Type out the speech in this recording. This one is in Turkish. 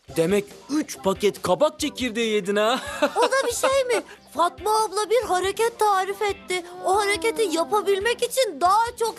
Demek 3 paket kabak çekirdeği yedin ha? O da bir şey mi? Fatma abla bir hareket tarif etti. O hareketi yapabilmek için daha çok